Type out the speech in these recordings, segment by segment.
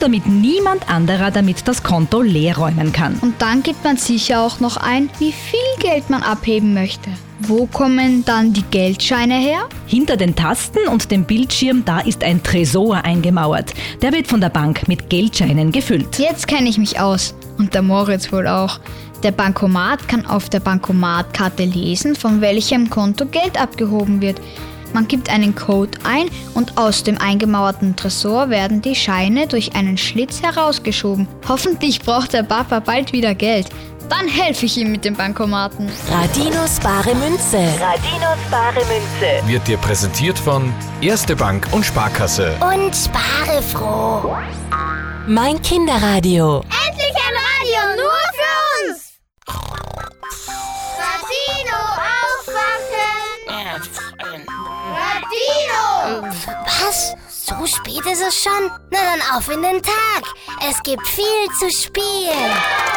damit niemand anderer damit das Konto leer räumen kann. Und dann gibt man sicher auch noch ein, wie viel Geld man abheben möchte. Wo kommen dann die Geldscheine her? Hinter den Tasten und dem Bildschirm, da ist ein Tresor eingemauert. Der wird von der Bank mit Geldscheinen gefüllt. Jetzt kenne ich mich aus. Und der Moritz wohl auch. Der Bankomat kann auf der Bankomatkarte lesen, von welchem Konto Geld abgehoben wird. Man gibt einen Code ein und aus dem eingemauerten Tresor werden die Scheine durch einen Schlitz herausgeschoben. Hoffentlich braucht der Papa bald wieder Geld. Dann helfe ich ihm mit dem Bankomaten. Radinos bare Münze. Radinos bare Münze Wird dir präsentiert von Erste Bank und Sparkasse. und spare froh. Mein Kinderradio. Endlich ein Radio nur für uns! Radino aufwachen! Radino! Was? So spät ist es schon? Na dann auf in den Tag. Es gibt viel zu spielen.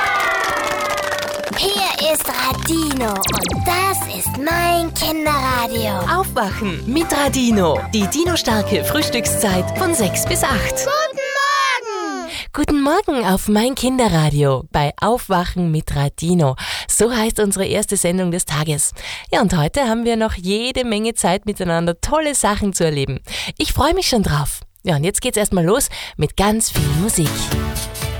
Hier ist Radino und das ist mein Kinderradio. Aufwachen mit Radino. Die Dino-starke Frühstückszeit von 6 bis 8. Guten Morgen auf mein Kinderradio bei Aufwachen mit Radino. So heißt unsere erste Sendung des Tages. Ja, und heute haben wir noch jede Menge Zeit miteinander, tolle Sachen zu erleben. Ich freue mich schon drauf. Ja, und jetzt geht's erstmal los mit ganz viel Musik.